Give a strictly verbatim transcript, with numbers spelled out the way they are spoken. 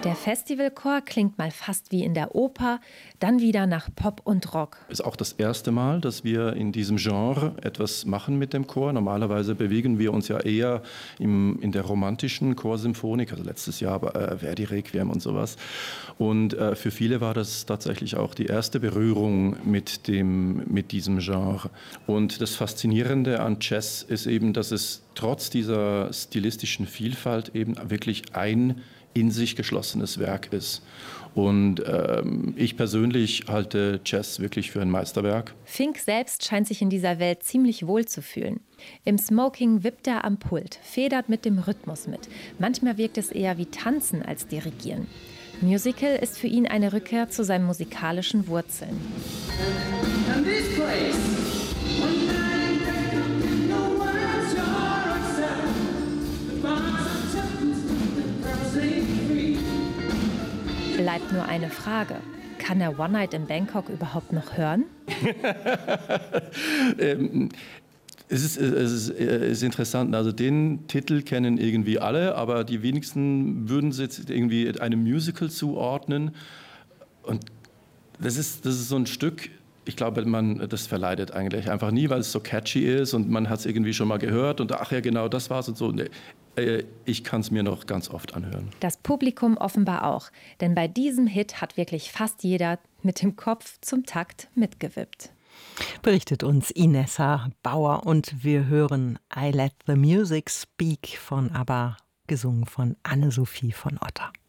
Der Festivalchor klingt mal fast wie in der Oper, dann wieder nach Pop und Rock. Es ist auch das erste Mal, dass wir in diesem Genre etwas machen mit dem Chor. Normalerweise bewegen wir uns ja eher im, in der romantischen Chorsymphonik, also letztes Jahr äh, Verdi Requiem und sowas. Und äh, für viele war das tatsächlich auch die erste Berührung mit, dem, mit diesem Genre. Und das Faszinierende an Jazz ist eben, dass es trotz dieser stilistischen Vielfalt eben wirklich ein in sich geschlossenes Werk ist. Und ähm, ich persönlich halte Jazz wirklich für ein Meisterwerk. Fink selbst scheint sich in dieser Welt ziemlich wohl zu fühlen. Im Smoking wippt er am Pult, federt mit dem Rhythmus mit. Manchmal wirkt es eher wie Tanzen als Dirigieren. Musical ist für ihn eine Rückkehr zu seinen musikalischen Wurzeln. And this place, bleibt nur eine Frage. Kann er One Night in Bangkok überhaupt noch hören? ähm, es, ist, es, ist, es ist interessant. Also den Titel kennen irgendwie alle, aber die wenigsten würden es jetzt irgendwie einem Musical zuordnen. Und das ist, das ist so ein Stück, ich glaube, man, das verleidet eigentlich einfach nie, weil es so catchy ist und man hat es irgendwie schon mal gehört und ach ja, genau, das war's und so. Ich kann es mir noch ganz oft anhören. Das Publikum offenbar auch, denn bei diesem Hit hat wirklich fast jeder mit dem Kopf zum Takt mitgewippt. Berichtet uns Inessa Bauer und wir hören I Let the Music Speak von ABBA, gesungen von Anne-Sophie von Otter.